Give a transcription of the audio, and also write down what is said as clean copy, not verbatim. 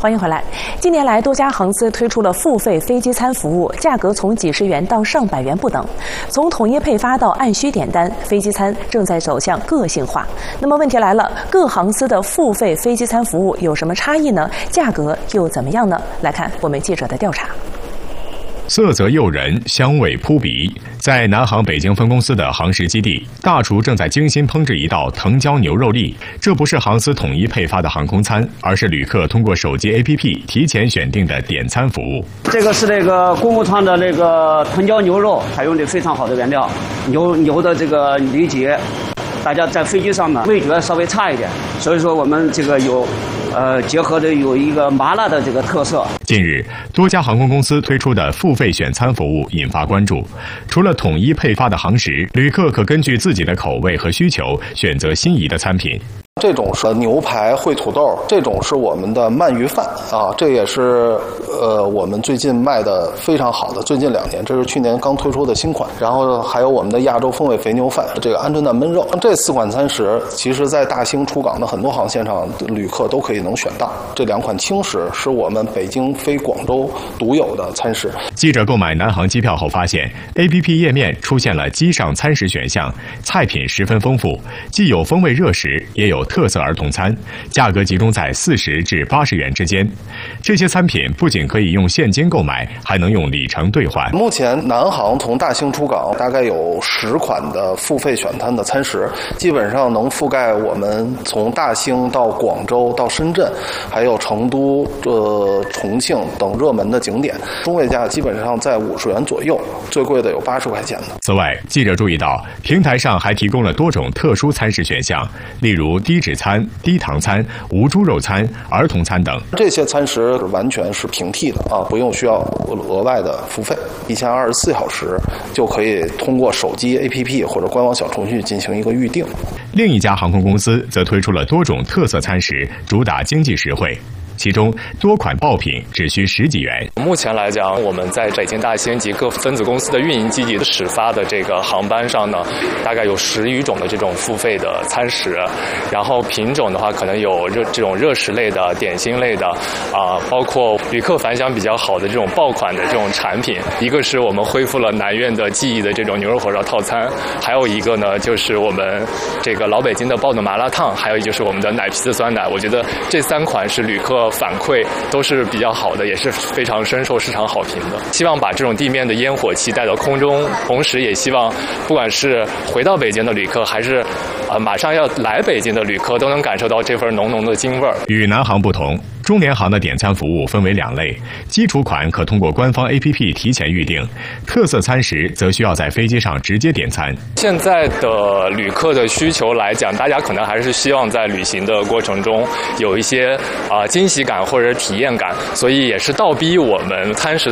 欢迎回来。近年来，多家航司推出了付费飞机餐服务，价格从几十元到上百元不等。从统一配发到按需点单，飞机餐正在走向个性化。那么问题来了，各航司的付费飞机餐服务有什么差异呢？价格又怎么样呢？来看我们记者的调查。 色泽诱人，香味扑鼻。在南航北京分公司的航食基地，大厨正在精心烹制一道藤椒牛肉粒。这不是航司统一配发的航空餐，而是旅客通过手机 APP 提前选定的点餐服务。 这个是那个公务舱的那个藤椒牛肉，采用的非常好的原料，牛的这个里脊。大家在飞机上呢，味觉稍微差一点，所以说我们这个结合的有一个麻辣的这个特色。 近日，多家航空公司推出的付费选餐服务引发关注。除了统一配发的航食，旅客可根据自己的口味和需求选择心仪的餐品。 这种是牛排烩土豆，这种是我们的鳗鱼饭啊，这也是我们最近卖的非常好的，最近2年，这是去年刚推出的新款。然后还有我们的亚洲风味肥牛饭，这个鹌鹑蛋焖肉，这4款餐食，其实在大兴出港的很多航线上，旅客都可以能选到。这2款轻食是我们北京飞广州独有的餐食。 记者购买南航机票后发现 ，APP 页面出现了机上餐食选项，菜品十分丰富，既有风味热食，也有特色儿童餐，价格集中在40至80元之间。这些餐品不仅可以用现金购买，还能用里程兑换。 目前南航从大兴出港，大概有10款的付费选餐的餐食，基本上能覆盖我们从大兴到广州到深圳，还有成都、重庆等热门的景点。中位价基本上在50元左右，最贵的有80块钱的。 此外，记者注意到，平台上还提供了多种特殊餐食选项，例如低脂餐、低糖餐、无猪肉餐、儿童餐等。 这些餐食完全是平替的啊，不用需要额外的付费，提前24小时就可以通过手机 APP 或者官网小程序进行一个预订。 另一家航空公司则推出了多种特色餐食，主打经济实惠。其中多款爆品只需10几元。 目前来讲，我们在北京大兴及各分子公司的运营基地的始发的这个航班上呢，大概有10余种的这种付费的餐食，然后品种的话可能有这种热食类的、点心类的包括旅客反响比较好的这种爆款的这种产品。一个是我们恢复了南苑的记忆的这种牛肉火烧套餐，还有一个呢就是我们这个老北京的爆肚麻辣烫，还有就是我们的奶皮子酸奶。我觉得这3款是旅客反馈都是比较好的，也是非常深受市场好评的。希望把这种地面的烟火气带到空中，同时也希望不管是回到北京的旅客，还是马上要来北京的旅客，都能感受到这份浓浓的京味儿。 与南航不同，中联航的点餐服务分为2类，基础款可通过官方 APP 提前预订，特色餐食则需要在飞机上直接点餐。 现在的旅客的需求来讲，大家可能还是希望在旅行的过程中有一些惊喜感或者体验感，所以也是倒逼我们餐食的